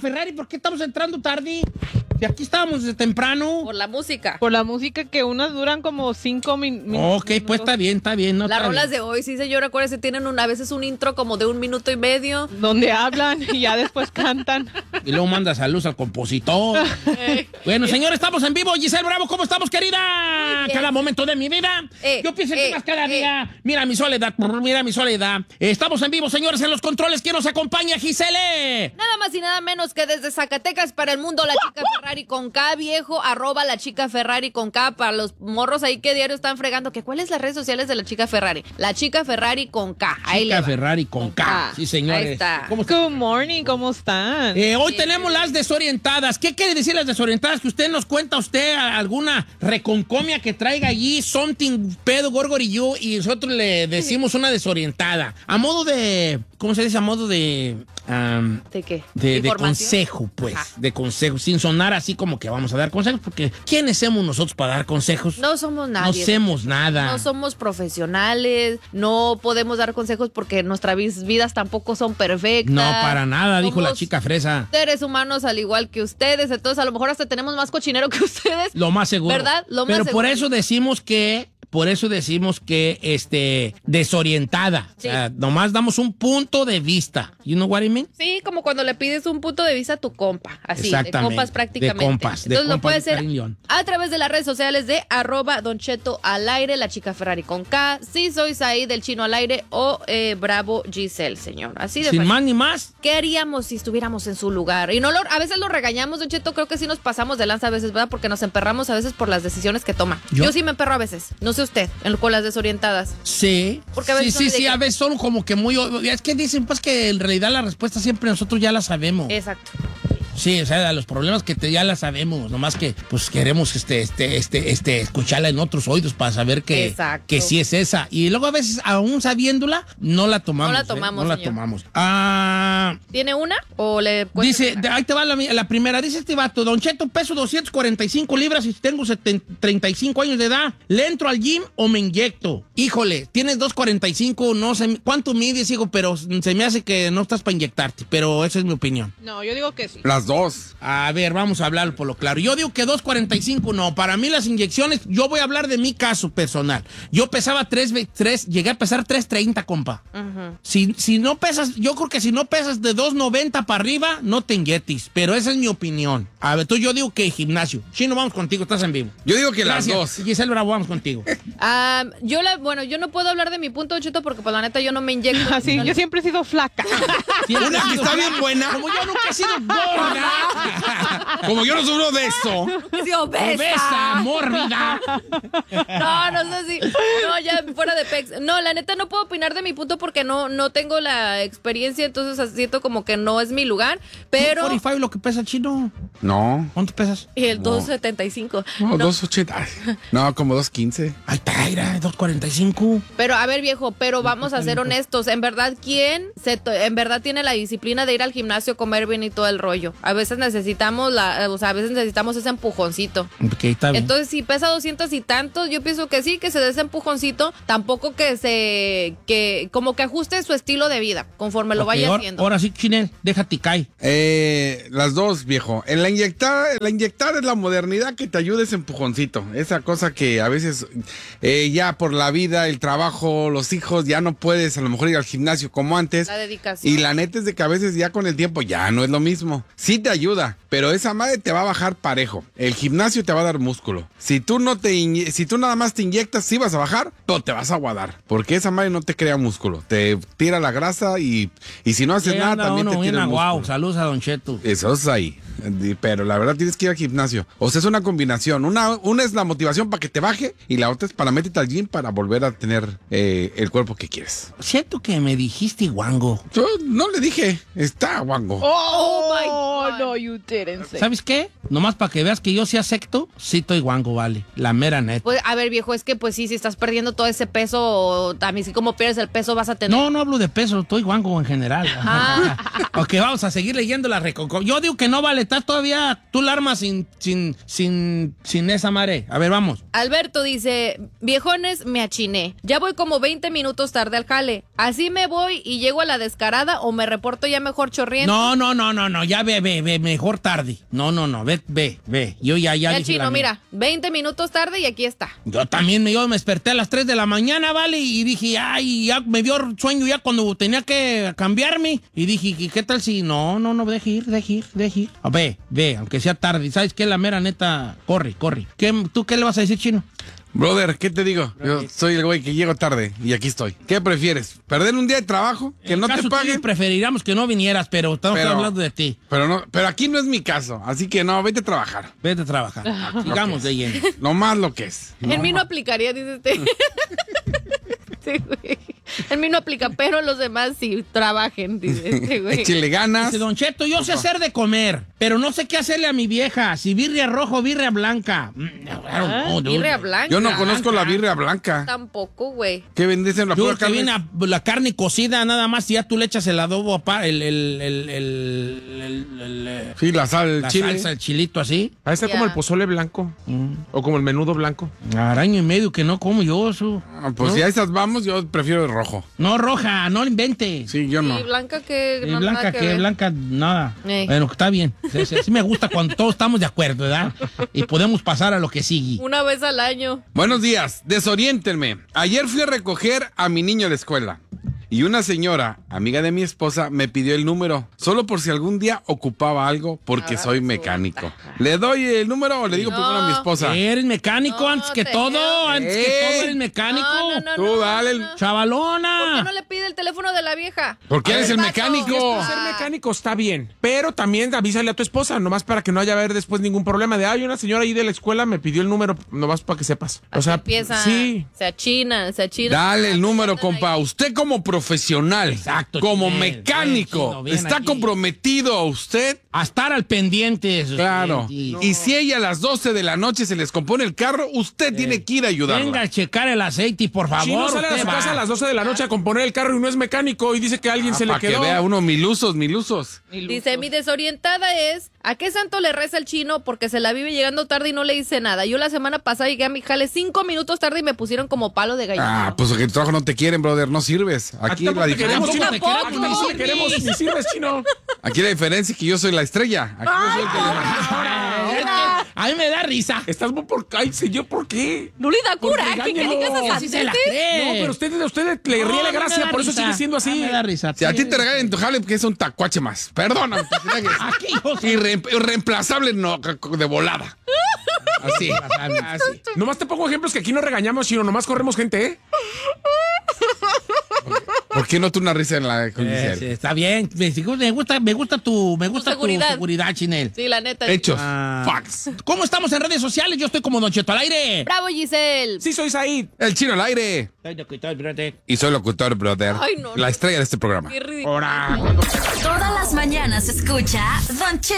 Ferrari, ¿por qué estamos entrando tarde? Si aquí estábamos desde temprano. Por la música. Por la música que unas duran como 5 minutos. Ok, pues está bien. No, Las está rolas bien. de hoy, sí, señor, acuérdese, tienen a veces un intro como de 1 minuto y medio. Donde hablan y ya después cantan. Y luego manda saludos al compositor. Bueno, señores, estamos en vivo. Giselle Bravo, ¿cómo estamos, querida? Cada momento de mi vida. Yo pienso en ti más cada día. Mira mi soledad. Estamos en vivo, señores, en los controles. ¿Quién nos acompaña, Giselle? Nada más y nada menos que desde Zacatecas para el mundo, la chica Ferrari con K, viejo, @ la chica Ferrari con K, para los morros ahí que diario están fregando, que ¿cuáles las redes sociales de la chica Ferrari? La chica Ferrari con K, ahí Chica le va. Ferrari con K. Sí, señores. Ahí está. ¿Cómo está? Good morning, ¿cómo están? Hoy tenemos las desorientadas. ¿Qué quiere decir las desorientadas? Que usted nos cuenta alguna reconcomia que traiga allí, something, pedo, gorgorillo, y nosotros le decimos una desorientada. A modo de, ¿cómo se dice? A modo de... ¿De qué? De ¿Información? consejo, pues. Ajá. De consejo, sin sonar así como que vamos a dar consejos, porque ¿quiénes somos nosotros para dar consejos? No somos nadie. No hacemos nada. No somos profesionales, no podemos dar consejos porque nuestras vidas tampoco son perfectas. No, para nada, dijo la Somos chica fresa. seres humanos al igual que ustedes, entonces a lo mejor hasta tenemos más cochinero que ustedes. Lo más seguro. ¿Verdad? Lo más Pero seguro. por eso decimos que desorientada. Sí. O sea, nomás damos un punto de vista. You know what I mean? Sí, como cuando le pides un punto de vista a tu compa, así, de Exactamente. compas prácticamente. De compas, de Entonces lo compas puede de ser Karim León. a través de las redes sociales de @Don Cheto al aire, la chica Ferrari con K, si soy Saí del Chino al aire o Bravo Giselle, señor. Así de Sin fácil. más ni más. ¿Qué haríamos si estuviéramos en su lugar? Y a veces lo regañamos, Don Cheto, creo que sí nos pasamos de lanza a veces, ¿verdad? Porque nos emperramos a veces por las decisiones que toma. ¿Yo? Yo sí me emperro a veces, no sé usted, con las desorientadas. Sí. Porque a veces son de Sí, que- a veces son como que muy... Es que dicen pues que en realidad la respuesta siempre nosotros ya la sabemos. Exacto. Sí, o sea, los problemas que ya la sabemos, nomás que pues queremos escucharla en otros oídos para saber Exacto. que sí es esa. Y luego a veces, aún sabiéndola, no la tomamos. No la tomamos, No la señor. tomamos. ¿Tiene una o le cuento Dice, una? ahí te va la primera. Dice este vato, Don Cheto, peso 245 libras y tengo 35 años de edad. ¿Le entro al gym o me inyecto? Híjole, tienes 245, no sé, ¿cuánto mides, hijo? Pero se me hace que no estás para inyectarte, pero esa es mi opinión. No, yo digo que sí. Las dos. A ver, vamos a hablar por lo claro. Yo digo que 245 no. Para mí las inyecciones, yo voy a hablar de mi caso personal. Yo pesaba 3, llegué a pesar 330, compa. Ujú. Si no pesas, yo creo que si no pesas de 290 para arriba, no te inyectes. Pero esa es mi opinión. A ver, yo digo que gimnasio. Chino, vamos contigo, estás en vivo. Yo digo que Gracias. las dos. Giselle Bravo, vamos contigo. Yo no puedo hablar de mi punto de Cheto porque pues la neta yo no me inyecto. Así, yo siempre he sido flaca. Una que está bien buena. Como yo nunca he sido gorda. Como yo no sufro de eso. Sí, obesa. Obesa, mórbida. No sé si. No, ya fuera de pex. No, la neta no puedo opinar de mi punto porque no tengo la experiencia, entonces siento como que no es mi lugar. Pero. 45 lo que pesa el Chino. No. ¿Cuánto pesas? Y el 275. No, No. 280. Ay, no, como 215. Ay, Taira, 245. Pero a ver, viejo, pero vamos a ser honestos. En verdad, ¿quién en verdad tiene la disciplina de ir al gimnasio, comer bien y todo el rollo? A veces necesitamos a veces necesitamos ese empujoncito. Ok, está bien. Entonces, si pesa 200 y tantos, yo pienso que sí, que se dé ese empujoncito, tampoco que como que ajuste su estilo de vida conforme lo Ok, vaya haciendo. Ahora sí, Chinel, déjate caer. Las dos, viejo. En la inyectar es la modernidad que te ayuda ese empujoncito. Esa cosa que a veces ya por la vida, el trabajo, los hijos, ya no puedes a lo mejor ir al gimnasio como antes. La dedicación. Y la neta es de que a veces ya con el tiempo ya no es lo mismo. Sí te ayuda, pero esa madre te va a bajar parejo. El gimnasio te va a dar músculo. Si tú nada más te inyectas, sí vas a bajar, pero te vas a aguadar. Porque esa madre no te crea músculo. Te tira la grasa y si no haces nada, también te tira el músculo. Wow, saludos a Don Cheto. Eso es ahí. Pero la verdad tienes que ir al gimnasio. O sea, es una combinación. Una es la motivación para que te baje y la otra es para meterte al gym para volver a tener el cuerpo que quieres. Siento que me dijiste guango. Yo no le dije, está guango. Oh, my God. No, you didn't say. ¿Sabes qué? Nomás para que veas que yo sí acepto, sí estoy guango, vale. La mera neta. Pues, a ver, viejo, es que pues sí, si estás perdiendo todo ese peso, también si como pierdes el peso vas a tener. No hablo de peso, estoy guango en general. Ok, vamos a seguir leyendo la reconcomia. Yo digo que no vale, estás todavía, tú la armas sin esa madre. A ver, vamos. Alberto dice, viejones, me achiné. Ya voy como 20 minutos tarde al jale. Así me voy y llego a la descarada o me reporto ya mejor chorriendo. No, ya ve. ve, mejor tarde. No, ve. Yo ya El dije chino, mira, 20 minutos tarde y aquí está. Yo también me desperté a las 3 de la mañana, ¿vale? Y dije, ay, ya me dio sueño ya cuando tenía que cambiarme. Y dije, ¿qué tal si? No, deje ir. Ve, aunque sea tarde. ¿Sabes qué? La mera neta, corre. ¿Tú qué le vas a decir, chino? Brother, ¿qué te digo? Yo soy el güey que llego tarde y aquí estoy. ¿Qué prefieres? ¿Perder un día de trabajo? ¿Que no te paguen? Preferiríamos que no vinieras, pero estamos hablando de ti. Pero aquí no es mi caso, así que no, vete a trabajar. Sigamos de lleno. No más lo que es. En mí no aplicaría, dice usted. Sí, güey. En mí no aplica, pero los demás sí trabajen, dice este güey. Échale ganas. Dice Don Cheto, yo sé hacer de comer, pero no sé qué hacerle a mi vieja. Si birria roja o birria blanca. Birria blanca. Yo no conozco la birria blanca. Tampoco, güey. ¿Qué vendes en la pura carne? Viene la carne cocida nada más y ya tú le echas el adobo, sí, la sal, el chile. Salsa, el chilito así. Va a ser como el pozole blanco. O como el menudo blanco. Año y medio que no como yo eso. Pues ¿no? si a esas vamos, yo prefiero el rojo. No, roja, no lo inventes. Sí, yo no. Y blanca que no blanca nada que ver. Blanca, nada. Bueno, está bien. Sí me gusta cuando todos estamos de acuerdo, ¿verdad? Y podemos pasar a lo que sigue. Una vez al año. Buenos días, desoriéntenme. Ayer fui a recoger a mi niño a la escuela. Y una señora, amiga de mi esposa, me pidió el número, solo por si algún día ocupaba algo, porque soy mecánico. ¿Le doy el número o le digo primero a mi esposa? ¿Eres mecánico antes que todo? Antes que todo eres mecánico. Tú dale. Chavalona. ¿Por qué no le pide el teléfono de la vieja? Porque eres el mecánico. Ser mecánico está bien, pero también avísale a tu esposa, nomás para que no haya haber después ningún problema de, una señora ahí de la escuela me pidió el número, nomás para que sepas. O sea, empieza, sí. Se achina. Dale el número, compa. Usted como profesional, exacto, como Chinel, mecánico, bien está aquí comprometido a usted. A estar al pendiente. Claro. No. Y si ella a las 12 de la noche se les compone el carro, usted tiene que ir a ayudarla. Venga a checar el aceite, por favor. Si no sale a su casa a las 12 de la noche a componer el carro y no es mecánico y dice que a alguien se le quedó. Para que vea uno milusos. Dice, mi desorientada es, ¿a qué santo le reza el chino? Porque se la vive llegando tarde y no le dice nada. Yo la semana pasada llegué a mi jale 5 minutos tarde y me pusieron como palo de gallina. Pues que el trabajo no te quieren, brother, no sirves. Aquí la diferencia. Ni sirves, chino. Aquí la diferencia es que yo soy la estrella. Aquí yo soy el que a mí me da risa. Estás muy por... Ay, señor, ¿por qué? No le da coraje que digas a Así se la Santos. cree. No, pero usted le ríe la gracia, por eso sigue siendo así. Me da risa. Si a ti te regalan en tu jale, que es un tacuache más. Perdóname. Irreemplazable de volada. Así. Nomás te pongo ejemplos que aquí no regañamos, sino nomás corremos gente, ¿eh? ¿Por qué no tú una risa en la judicial? Sí, está bien. Me gusta tu seguridad, Chinel. Sí, la neta. Hechos. Facts. ¿Cómo estamos en redes sociales? Yo estoy como Don Cheto al aire. Bravo, Giselle. Sí, soy Said. El chino al aire. Y soy locutor, brother. Ay, no. La estrella de este programa. Qué ridículo. Ahora. Todas las mañanas escucha Don Cheto